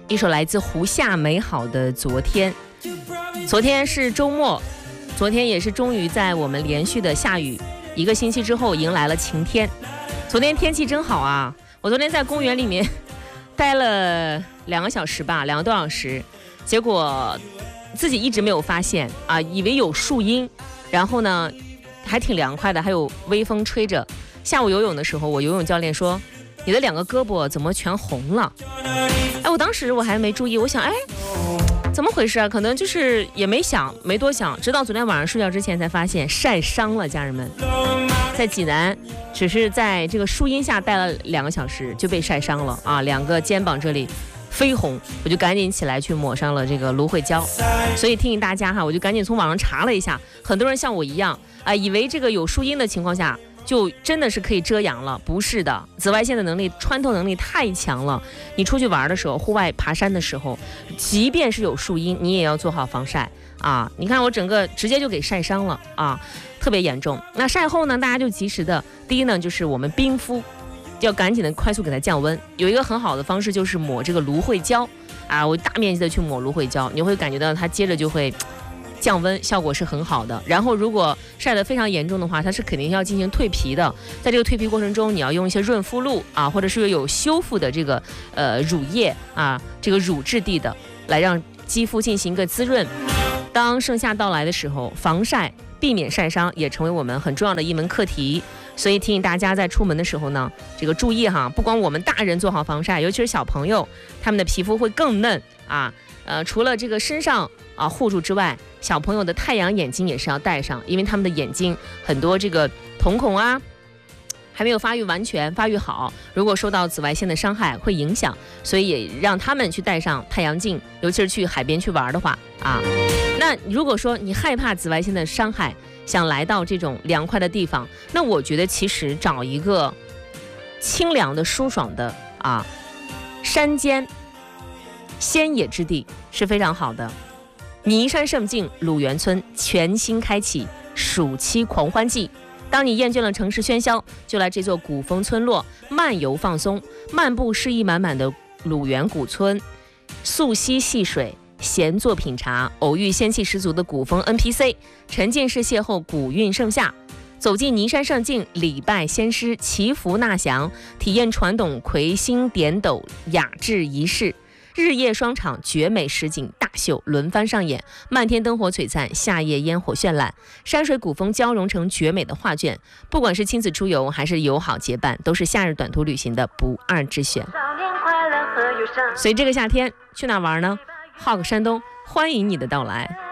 一首来自胡夏美好的昨天。昨天是周末，昨天也是终于在我们连续的下雨1个星期之后迎来了晴天。昨天天气真好啊，我昨天在公园里面待了2个小时吧，2个多小时，结果自己一直没有发现啊，以为有树荫，然后呢还挺凉快的，还有微风吹着。下午游泳的时候，我游泳教练说你的2个胳膊怎么全红了？哎，我当时我还没注意，我想怎么回事啊？可能就是也没多想，直到昨天晚上睡觉之前才发现晒伤了。家人们，在济南只是在这个树荫下待了2个小时就被晒伤了啊，2个肩膀这里绯红，我就赶紧起来去抹上了这个芦荟胶。所以提醒大家哈，我就赶紧从网上查了一下，很多人像我一样啊，以为这个有树荫的情况下就真的是可以遮阳了，不是的，紫外线的能力穿透能力太强了。你出去玩的时候，户外爬山的时候，即便是有树荫，你也要做好防晒啊。你看我整个直接就给晒伤了啊，特别严重。那晒后呢，大家就及时的，第一呢就是我们冰敷，要赶紧的快速给它降温。有一个很好的方式就是抹这个芦荟胶啊，我大面积的去抹芦荟胶，你会感觉到它接着就会降温，效果是很好的。然后如果晒得非常严重的话，它是肯定要进行蜕皮的。在这个蜕皮过程中，你要用一些润肤露啊，或者是有修复的这个乳液啊，这个乳质地的，来让肌肤进行一个滋润。当盛夏到来的时候，防晒避免晒伤也成为我们很重要的一门课题。所以提醒大家在出门的时候呢，这个注意哈，不光我们大人做好防晒，尤其是小朋友，他们的皮肤会更嫩啊。除了这个身上啊护住之外，小朋友的太阳眼镜也是要戴上，因为他们的眼睛很多这个瞳孔啊还没有发育完全发育好，如果受到紫外线的伤害会影响，所以也让他们去戴上太阳镜，尤其是去海边去玩的话啊。那如果说你害怕紫外线的伤害，想来到这种凉快的地方，那我觉得其实找一个清凉的舒爽的啊山间仙野之地是非常好的。尼山胜境鲁源村全新开启暑期狂欢季，当你厌倦了城市喧嚣，就来这座古风村落漫游放松，漫步诗意满满的鲁源古村，溯溪戏水，闲坐品茶，偶遇仙气十足的古风 NPC， 沉浸式邂逅古韵盛夏。走进尼山胜境，礼拜仙师，祈福纳祥，体验传统魁星点斗雅致仪式。日夜双场绝美实景大秀轮番上演，漫天灯火璀璨，夏夜烟火绚烂，山水古风交融成绝美的画卷。不管是亲子出游还是友好结伴，都是夏日短途旅行的不二之选。所以这个夏天去哪玩呢？浩克山东欢迎你的到来。